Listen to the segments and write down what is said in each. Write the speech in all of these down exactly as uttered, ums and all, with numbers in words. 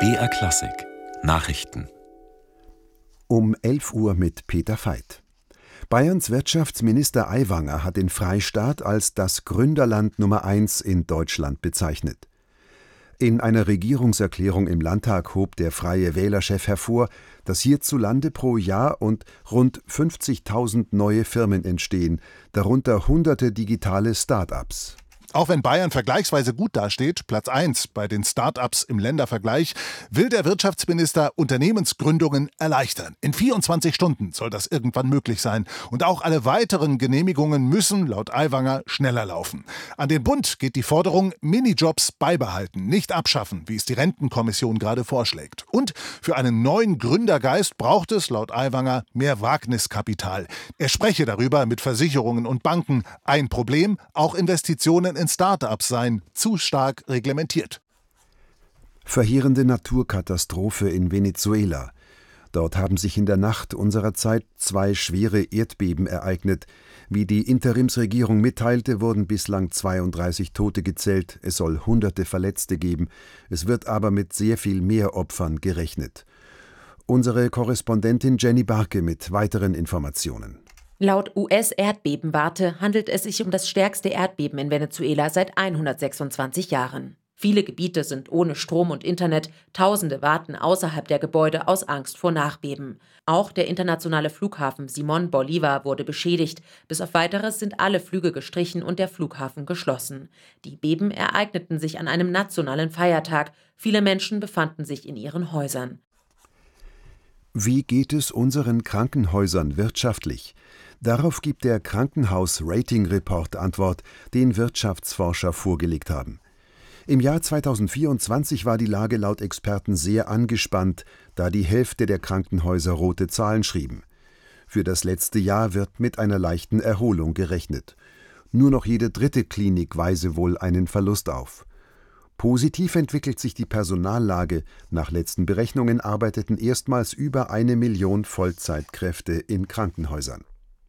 B R Klassik Nachrichten Um elf Uhr mit Peter Veit. Bayerns Wirtschaftsminister Aiwanger hat den Freistaat als das Gründerland Nummer eins in Deutschland bezeichnet. In einer Regierungserklärung im Landtag hob der Freie Wähler-Chef hervor, dass hierzulande pro Jahr und rund fünfzigtausend neue Firmen entstehen, darunter hunderte digitale Start-ups. Auch wenn Bayern vergleichsweise gut dasteht, Platz eins bei den Start-ups im Ländervergleich, will der Wirtschaftsminister Unternehmensgründungen erleichtern. In vierundzwanzig Stunden soll das irgendwann möglich sein. Und auch alle weiteren Genehmigungen müssen, laut Aiwanger, schneller laufen. An den Bund geht die Forderung, Minijobs beibehalten, nicht abschaffen, wie es die Rentenkommission gerade vorschlägt. Und für einen neuen Gründergeist braucht es, laut Aiwanger, mehr Wagniskapital. Er spreche darüber mit Versicherungen und Banken. Ein Problem, auch Investitionen in Start-ups seien zu stark reglementiert. Verheerende Naturkatastrophe in Venezuela. Dort haben sich in der Nacht unserer Zeit zwei schwere Erdbeben ereignet. Wie die Interimsregierung mitteilte, wurden bislang zweiunddreißig Tote gezählt. Es soll hunderte Verletzte geben. Es wird aber mit sehr viel mehr Opfern gerechnet. Unsere Korrespondentin Jenny Barke mit weiteren Informationen. Laut U S-Erdbebenwarte handelt es sich um das stärkste Erdbeben in Venezuela seit hundertsechsundzwanzig Jahren. Viele Gebiete sind ohne Strom und Internet, Tausende warten außerhalb der Gebäude aus Angst vor Nachbeben. Auch der internationale Flughafen Simón Bolívar wurde beschädigt. Bis auf Weiteres sind alle Flüge gestrichen und der Flughafen geschlossen. Die Beben ereigneten sich an einem nationalen Feiertag. Viele Menschen befanden sich in ihren Häusern. Wie geht es unseren Krankenhäusern wirtschaftlich? Darauf gibt der Krankenhaus-Rating-Report Antwort, den Wirtschaftsforscher vorgelegt haben. Im Jahr zweitausendvierundzwanzig war die Lage laut Experten sehr angespannt, da die Hälfte der Krankenhäuser rote Zahlen schrieben. Für das letzte Jahr wird mit einer leichten Erholung gerechnet. Nur noch jede dritte Klinik weise wohl einen Verlust auf. Positiv entwickelt sich die Personallage. Nach letzten Berechnungen arbeiteten erstmals über eine Million Vollzeitkräfte in Krankenhäusern.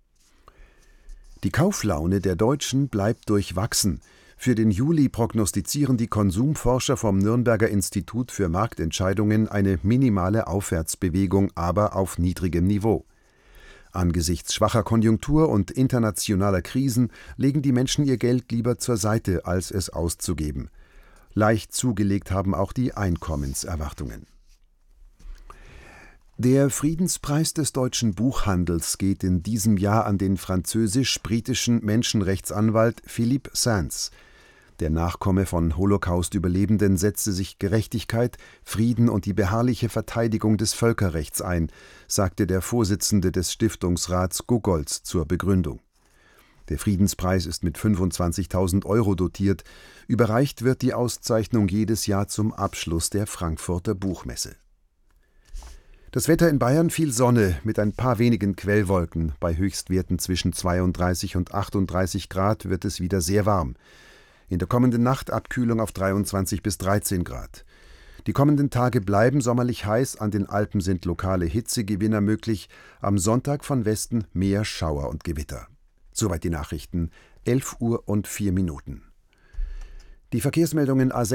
Die Kauflaune der Deutschen bleibt durchwachsen. Für den Juli prognostizieren die Konsumforscher vom Nürnberger Institut für Marktentscheidungen eine minimale Aufwärtsbewegung, aber auf niedrigem Niveau. Angesichts schwacher Konjunktur und internationaler Krisen legen die Menschen ihr Geld lieber zur Seite, als es auszugeben. Leicht zugelegt haben auch die Einkommenserwartungen. Der Friedenspreis des deutschen Buchhandels geht in diesem Jahr an den französisch-britischen Menschenrechtsanwalt Philippe Sands. Der Nachkomme von Holocaust-Überlebenden setzte sich Gerechtigkeit, Frieden und die beharrliche Verteidigung des Völkerrechts ein, sagte der Vorsitzende des Stiftungsrats Gogolz zur Begründung. Der Friedenspreis ist mit fünfundzwanzigtausend Euro dotiert. Überreicht wird die Auszeichnung jedes Jahr zum Abschluss der Frankfurter Buchmesse. Das Wetter in Bayern: viel Sonne mit ein paar wenigen Quellwolken. Bei Höchstwerten zwischen zweiunddreißig und achtunddreißig Grad wird es wieder sehr warm. In der kommenden Nacht Abkühlung auf dreiundzwanzig bis dreizehn Grad. Die kommenden Tage bleiben sommerlich heiß, an den Alpen sind lokale Hitzegewinner möglich. Am Sonntag von Westen mehr Schauer und Gewitter. Soweit die Nachrichten, elf Uhr und vier Minuten. Die Verkehrsmeldungen A